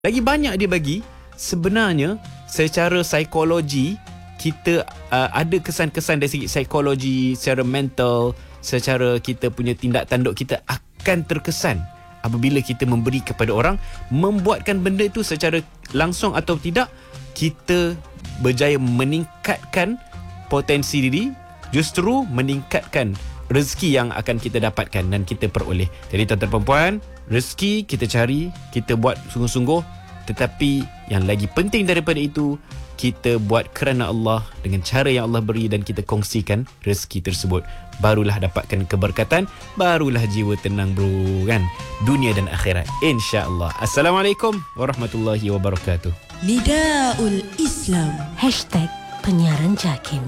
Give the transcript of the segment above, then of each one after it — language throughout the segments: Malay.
Lagi banyak dia bagi, sebenarnya secara psikologi kita ada kesan-kesan dari segi psikologi, secara mental, secara kita punya tindak tanduk kita akan terkesan apabila kita memberi kepada orang, membuatkan benda itu secara langsung atau tidak kita berjaya meningkatkan potensi diri, justru meningkatkan rezeki yang akan kita dapatkan dan kita peroleh. Jadi tuan-tuan dan puan, rezeki kita cari, kita buat sungguh-sungguh, tetapi yang lagi penting daripada itu, kita buat kerana Allah dengan cara yang Allah beri dan kita kongsikan rezeki tersebut. Barulah dapatkan keberkatan, barulah jiwa tenang bro, kan? Dunia dan akhirat, insya-Allah. Assalamualaikum warahmatullahi wabarakatuh. Nidaul Islam #penyiaran JAKIM.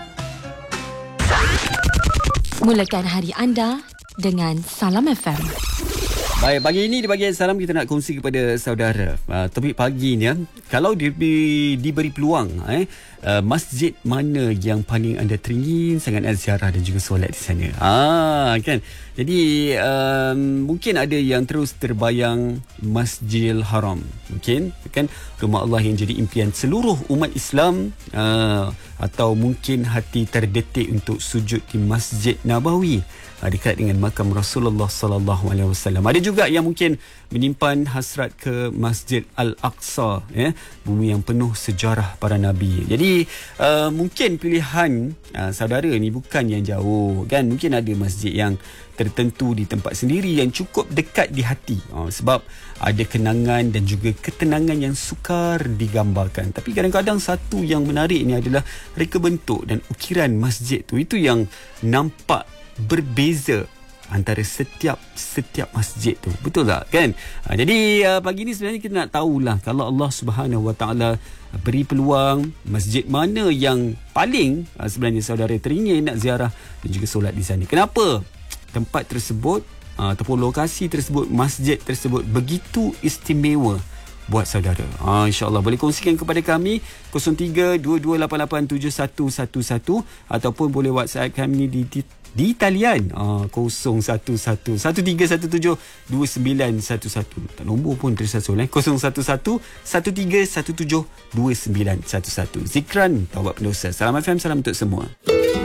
Mulakan hari anda dengan Salam FM. Baik, pagi ini di bahagian salam kita nak kongsi kepada saudara. Topik pagi ni, kalau diberi peluang, masjid mana yang paling anda teringin sangat nak ziarah dan juga solat di sana? Kan? Jadi mungkin ada yang terus terbayang Masjidil Haram. Mungkin kan rumah Allah yang jadi impian seluruh umat Islam, atau mungkin hati terdetik untuk sujud di Masjid Nabawi dekat dengan makam Rasulullah sallallahu alaihi wasallam. Ada juga yang mungkin menyimpan hasrat ke Masjid Al-Aqsa, bumi yang penuh sejarah para nabi. Jadi mungkin pilihan saudara ni bukan yang jauh, kan? Mungkin ada masjid yang tertentu di tempat sendiri yang cukup dekat di hati, sebab ada kenangan dan juga ketenangan yang sukar digambarkan. Tapi kadang-kadang satu yang menarik ni adalah reka bentuk dan ukiran masjid tu. Itu yang nampak berbeza antara setiap masjid tu. Betul tak, kan? Jadi pagi ni sebenarnya kita nak tahulah, kalau Allah Subhanahu Wa Taala beri peluang, masjid mana yang paling sebenarnya saudara teringin nak ziarah dan juga solat di sana. Kenapa tempat tersebut ataupun lokasi tersebut, masjid tersebut begitu istimewa buat saudara? InsyaAllah boleh kongsikan kepada kami 0322887111 ataupun boleh WhatsApp kami di talian 011113172911. Tak nombor pun tersasul 011113172911. Zikran taubat pendosa. Salam FM, salam untuk semua.